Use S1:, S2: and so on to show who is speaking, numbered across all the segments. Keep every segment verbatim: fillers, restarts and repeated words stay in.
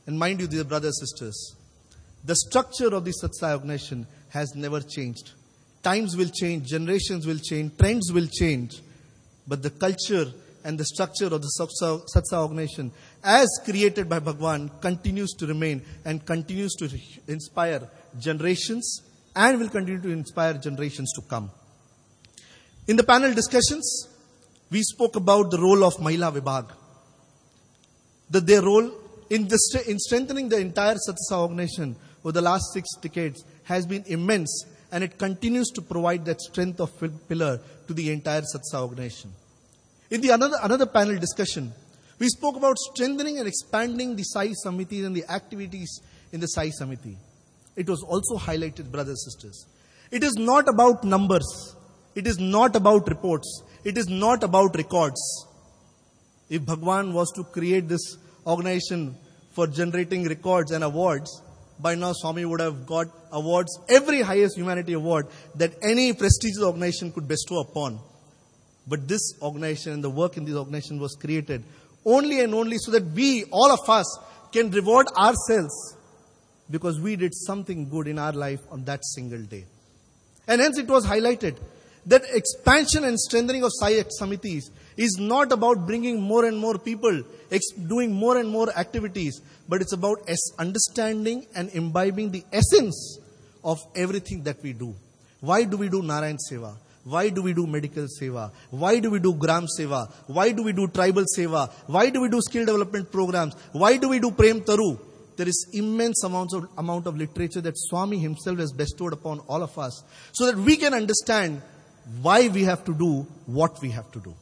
S1: And mind you, dear brothers and sisters, the structure of the Sat Sai organization has never changed. Times will change, generations will change, trends will change. But the culture and the structure of the Sat Sai organization, as created by Bhagwan, continues to remain and continues to inspire generations and will continue to inspire generations to come. In the panel discussions, we spoke about the role of Mahila Vibhag. The, their role in, the, in strengthening the entire Sat Sai organization over the last six decades has been immense, and it continues to provide that strength of pillar to the entire Sat Sai organization. In the another, another panel discussion, we spoke about strengthening and expanding the Sai Samitis and the activities in the Sai Samiti. It was also highlighted, brothers and sisters. It is not about numbers. It is not about reports. It is not about records. If Bhagwan was to create this organization for generating records and awards, by now Swami would have got awards, every highest humanity award that any prestigious organization could bestow upon. But this organization and the work in this organization was created only and only so that we, all of us, can reward ourselves because we did something good in our life on that single day. And hence it was highlighted that expansion and strengthening of Sai Samitis is not about bringing more and more people, doing more and more activities, but it's about understanding and imbibing the essence of everything that we do. Why do we do Narayan Seva? Why do we do medical seva? Why do we do gram seva? Why do we do tribal seva? Why do we do skill development programs? Why do we do Prem Taru? There is immense amounts of amount of literature that Swami himself has bestowed upon all of us so that we can understand why we have to do what we have to do.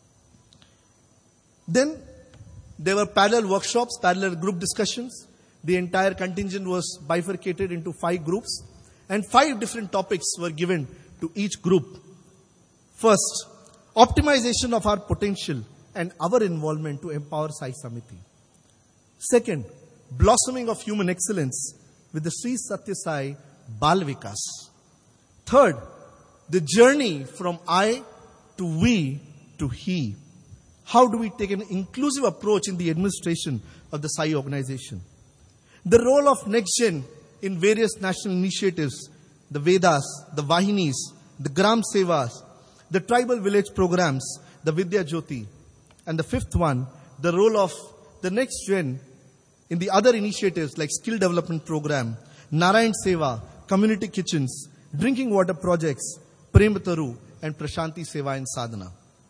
S1: Then there were parallel workshops, parallel group discussions. The entire contingent was bifurcated into five groups, and five different topics were given to each group. First, optimization of our potential and our involvement to empower Sai Samiti. Second, blossoming of human excellence with the Sri Satya Sai Bal Vikas. Third, the journey from I to we to he. How do we take an inclusive approach in the administration of the Sai organization? The role of Next Gen in various national initiatives, the Vedas, the Vahinis, the Gram Sevas, the tribal village programs, the Vidya Jyoti. And the fifth one, the role of the Next Gen in the other initiatives like skill development program, Narayan Seva, community kitchens, drinking water projects, Prem Taru, and Prashanti Seva and Sadhana.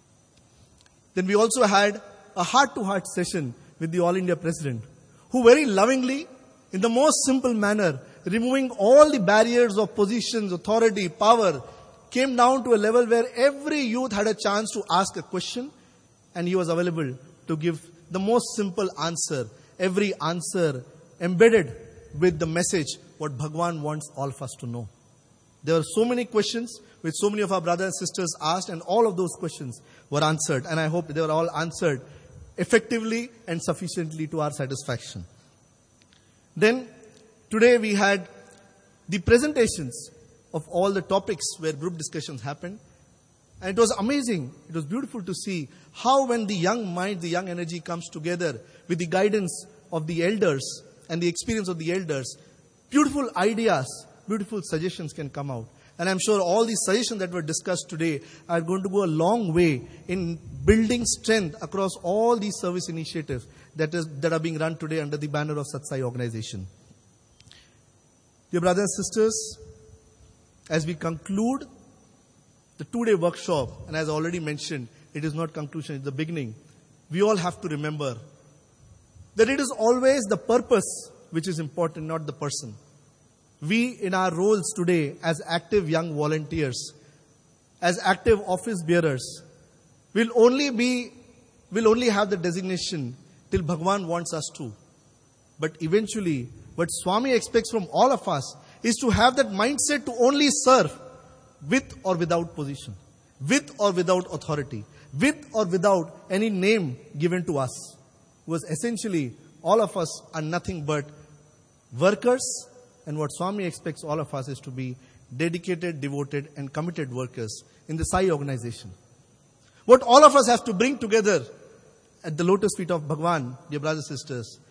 S1: Then we also had a heart-to-heart session with the All India President, who very lovingly, in the most simple manner, removing all the barriers of positions, authority, power, came down to a level where every youth had a chance to ask a question, and he was available to give the most simple answer, every answer embedded with the message what Bhagwan wants all of us to know. There were so many questions which so many of our brothers and sisters asked, and all of those questions were answered, and I hope they were all answered effectively and sufficiently to our satisfaction. Then today we had the presentations of all the topics where group discussions happened. And it was amazing. It was beautiful to see how when the young mind, the young energy comes together with the guidance of the elders and the experience of the elders, beautiful ideas, beautiful suggestions can come out. And I'm sure all these suggestions that were discussed today are going to go a long way in building strength across all these service initiatives that is that are being run today under the banner of Sat Sai organization. Dear brothers and sisters, as we conclude the two-day workshop, and as I already mentioned, it is not conclusion, it's the beginning. We all have to remember that it is always the purpose which is important, not the person. We, in our roles today as active young volunteers, as active office bearers, will only be, will only have the designation till Bhagwan wants us to. But eventually, what Swami expects from all of us is to have that mindset to only serve with or without position, with or without authority, with or without any name given to us. Was essentially, all of us are nothing but workers, and what Swami expects all of us is to be dedicated, devoted, and committed workers in the Sai organization. What all of us have to bring together at the lotus feet of Bhagwan, dear brothers and sisters,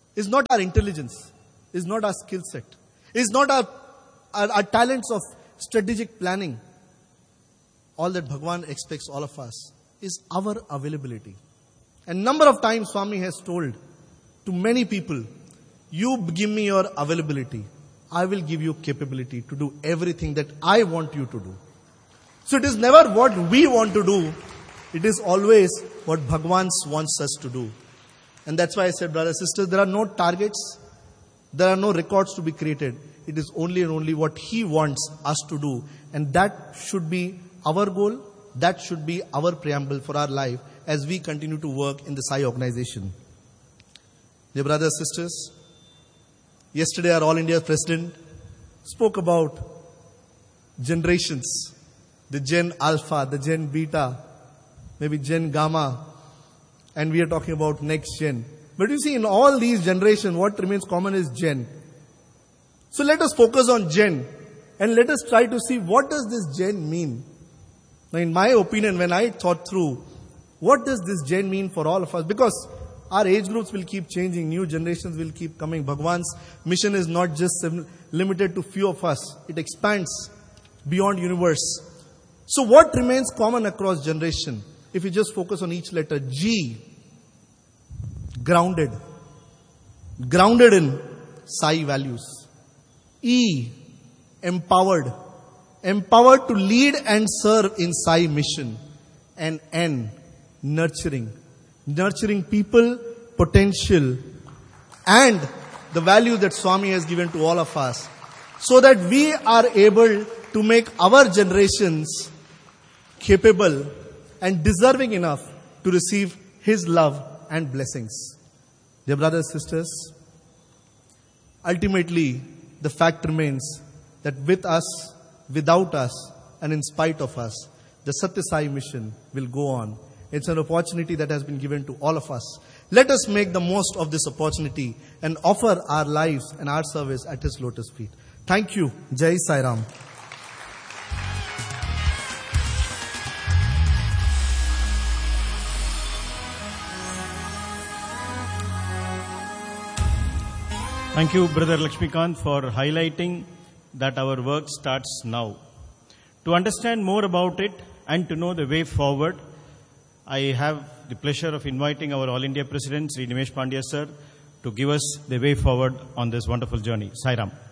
S1: is not our intelligence, is not our skill set, is not our, our, our talents of strategic planning. All that Bhagwan expects all of us is our availability. And number of times Swami has told to many people, you give me your availability, I will give you capability to do everything that I want you to do. So it is never what we want to do, it is always what Bhagwan wants us to do. And that's why I said, brothers and sisters, there are no targets, there are no records to be created. It is only and only what He wants us to do. And that should be our goal, that should be our preamble for our life as we continue to work in the Sai organization. Dear brothers and sisters, yesterday our All India President spoke about generations, the Gen Alpha, the Gen Beta, maybe Gen Gamma, and we are talking about next Gen. But you see, in all these generations, what remains common is Gen. So let us focus on Gen and let us try to see what does this Gen mean. Now in my opinion, when I thought through, what does this Gen mean for all of us? Because our age groups will keep changing, new generations will keep coming. Bhagwan's mission is not just limited to few of us. It expands beyond universe. So what remains common across generation? If you just focus on each letter, G, grounded. Grounded in Sai values. E, empowered. Empowered to lead and serve in Sai mission. And N, nurturing. Nurturing people, potential, and the value that Swami has given to all of us, so that we are able to make our generations capable and deserving enough to receive His love and blessings. Dear brothers and sisters, ultimately the fact remains that with us, without us, and in spite of us, the Satya Sai mission will go on. It's an opportunity that has been given to all of us. Let us make the most of this opportunity and offer our lives and our service at His lotus feet. Thank you. Jai Sai Ram.
S2: Thank you, Brother Lakshmikant, for highlighting that our work starts now. To understand more about it and to know the way forward, I have the pleasure of inviting our All India President, Sri Nimesh Pandya Sir, to give us the way forward on this wonderful journey. Sai Ram.